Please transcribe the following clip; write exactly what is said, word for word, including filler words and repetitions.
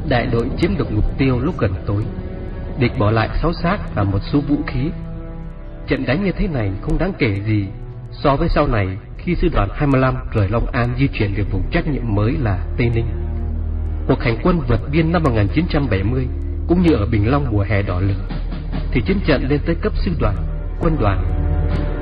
Đại đội chiếm được mục tiêu lúc gần tối. Địch bỏ lại sáu xác và một số vũ khí. Trận đánh như thế này không đáng kể gì so với sau này khi sư đoàn hai mươi lăm rời Long An di chuyển về vùng trách nhiệm mới là Tây Ninh. Cuộc hành quân vượt biên năm một nghìn chín trăm bảy mươi cũng như ở Bình Long mùa hè đỏ lửa, thì chiến trận lên tới cấp sư đoàn, quân đoàn